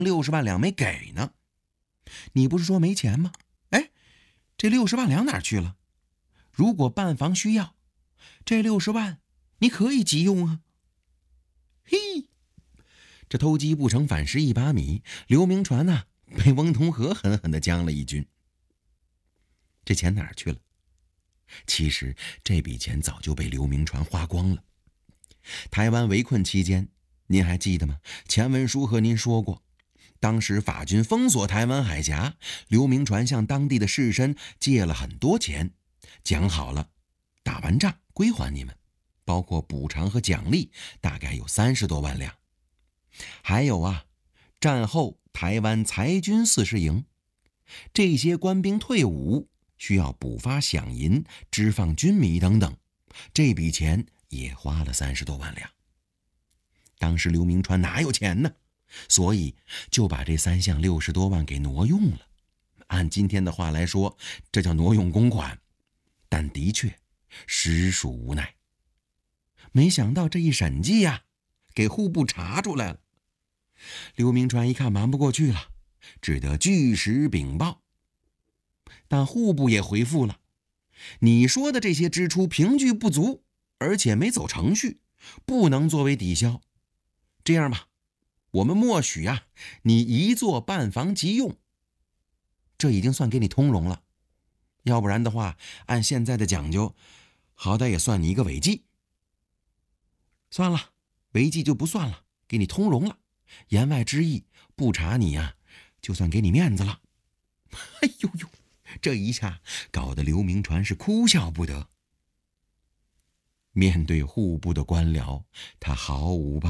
60万两没给呢。你不是说没钱吗？哎，这60万两哪儿去了？如果办房需要，这60万你可以急用啊。嘿，这偷鸡不成反蚀一把米，刘铭传呐，被翁同龢狠狠地将了一军。这钱哪儿去了？其实这笔钱早就被刘铭传花光了。台湾围困期间，您还记得吗？前文书和您说过，当时法军封锁台湾海峡，刘铭传向当地的士绅借了很多钱，讲好了，打完仗归还你们，包括补偿和奖励，大概有30多万两。还有啊，战后台湾裁军40营，这些官兵退伍需要补发饷银、支放军米等等，这笔钱也花了30多万两。当时刘铭传哪有钱呢？所以就把这3项60多万给挪用了。按今天的话来说，这叫挪用公款，但的确实属无奈。没想到这一审计呀，给户部查出来了。刘铭传一看瞒不过去了，只得据实禀报。但户部也回复了，你说的这些支出凭据不足，而且没走程序，不能作为抵销。这样吧，我们默许啊，你一座办房急用，这已经算给你通融了。要不然的话，按现在的讲究，好歹也算你一个违纪。算了，违纪就不算了，给你通融了。言外之意，不查你啊，就算给你面子了。哎呦呦，这一下搞得刘铭传是哭笑不得。面对户部的官僚，他毫无办法。